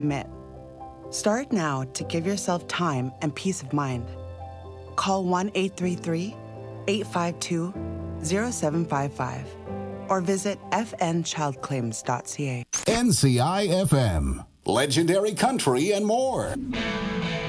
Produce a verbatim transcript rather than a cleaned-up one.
Admit. Start now to give yourself time and peace of mind. Call one eight three three, eight five two, zero seven five five or visit f n child claims dot c a. N C I F M, legendary country and more.